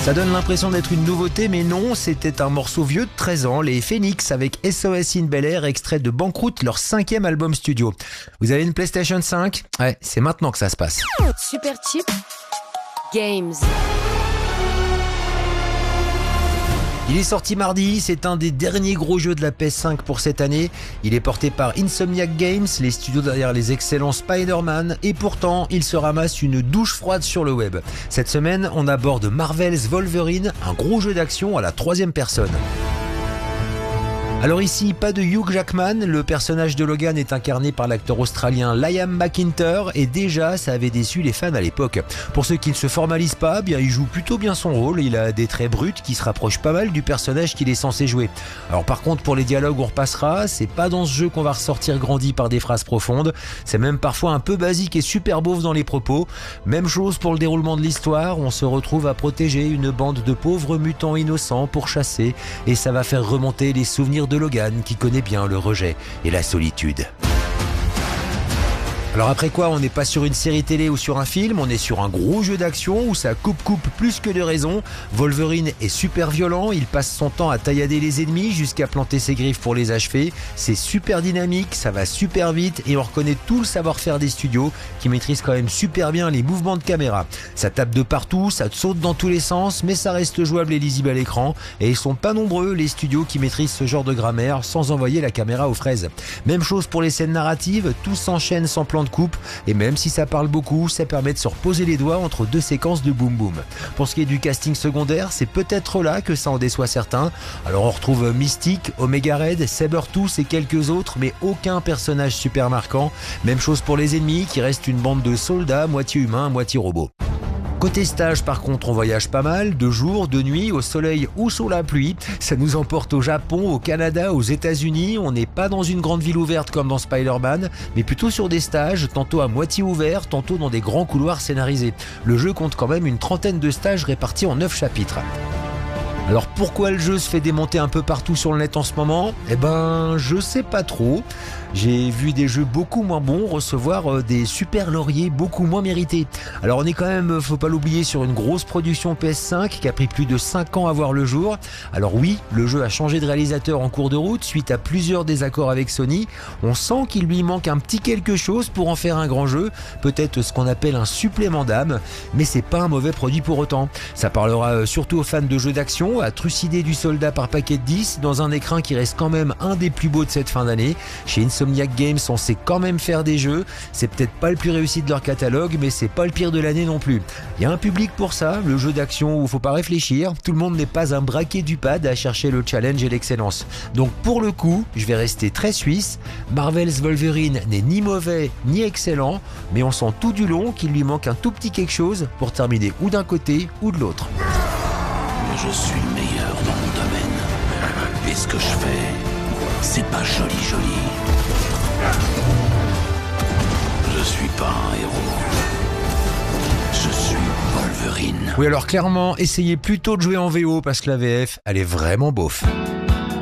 Ça donne l'impression d'être une nouveauté, mais non, c'était un morceau vieux de 13 ans, les Phoenix avec SOS in Bel-Air, extrait de Banqueroute, leur 5e album studio. Vous avez une PlayStation 5 ? Ouais, c'est maintenant que ça se passe. Superchips Games. Il est sorti mardi, c'est un des derniers gros jeux de la PS5 pour cette année. Il est porté par Insomniac Games, les studios derrière les excellents Spider-Man, et pourtant, il se ramasse une douche froide sur le web. Cette semaine, on aborde Marvel's Wolverine, un gros jeu d'action à la 3e personne. Alors ici, pas de Hugh Jackman, le personnage de Logan est incarné par l'acteur australien Liam McIntyre et déjà ça avait déçu les fans à l'époque. Pour ceux qui ne se formalisent pas, bien il joue plutôt bien son rôle, il a des traits bruts qui se rapprochent pas mal du personnage qu'il est censé jouer. Alors par contre pour les dialogues on repassera, c'est pas dans ce jeu qu'on va ressortir grandi par des phrases profondes, c'est même parfois un peu basique et super beauf dans les propos. Même chose pour le déroulement de l'histoire, on se retrouve à protéger une bande de pauvres mutants innocents pour chasser et ça va faire remonter les souvenirs de Logan qui connaît bien le rejet et la solitude. Alors après quoi, on n'est pas sur une série télé ou sur un film, on est sur un gros jeu d'action où ça coupe plus que de raison. Wolverine est super violent, il passe son temps à taillader les ennemis jusqu'à planter ses griffes pour les achever. C'est super dynamique, ça va super vite et on reconnaît tout le savoir-faire des studios qui maîtrisent quand même super bien les mouvements de caméra. Ça tape de partout, ça saute dans tous les sens, mais ça reste jouable et lisible à l'écran. Et ils sont pas nombreux les studios qui maîtrisent ce genre de grammaire sans envoyer la caméra aux fraises. Même chose pour les scènes narratives, tout s'enchaîne sans plan de coupe et même si ça parle beaucoup, ça permet de se reposer les doigts entre deux séquences de boum boum. Pour ce qui est du casting secondaire, c'est peut-être là que ça en déçoit certains. Alors on retrouve Mystique, Omega Red, Sabretooth et quelques autres, mais aucun personnage super marquant. Même chose pour les ennemis qui restent une bande de soldats moitié humains, moitié robots. Côté stage, par contre, on voyage pas mal, de jour, de nuit, au soleil ou sous la pluie. Ça nous emporte au Japon, au Canada, aux États-Unis. On n'est pas dans une grande ville ouverte comme dans Spider-Man, mais plutôt sur des stages, tantôt à moitié ouverts, tantôt dans des grands couloirs scénarisés. Le jeu compte quand même une trentaine de stages répartis en 9 chapitres. Alors pourquoi le jeu se fait démonter un peu partout sur le net en ce moment ? Eh ben, je sais pas trop. J'ai vu des jeux beaucoup moins bons recevoir des super lauriers beaucoup moins mérités. Alors on est quand même, faut pas l'oublier, sur une grosse production PS5 qui a pris plus de 5 ans à voir le jour. Alors oui, le jeu a changé de réalisateur en cours de route suite à plusieurs désaccords avec Sony. On sent qu'il lui manque un petit quelque chose pour en faire un grand jeu, peut-être ce qu'on appelle un supplément d'âme, mais c'est pas un mauvais produit pour autant. Ça parlera surtout aux fans de jeux d'action, à trucider du soldat par paquet de 10 dans un écrin qui reste quand même un des plus beaux de cette fin d'année. Chez Insomniac Games, on sait quand même faire des jeux. C'est peut-être pas le plus réussi de leur catalogue, mais c'est pas le pire de l'année non plus. Il y a un public pour ça, le jeu d'action où faut pas réfléchir. Tout le monde n'est pas un braquet du pad à chercher le challenge et l'excellence. Donc pour le coup, je vais rester très suisse. Marvel's Wolverine n'est ni mauvais ni excellent, mais on sent tout du long qu'il lui manque un tout petit quelque chose pour terminer ou d'un côté ou de l'autre. Je suis le meilleur dans mon domaine. Et ce que je fais, c'est pas joli. Je suis pas un héros. Je suis Wolverine. Oui, alors clairement, essayez plutôt de jouer en VO parce que la VF, elle est vraiment beauf.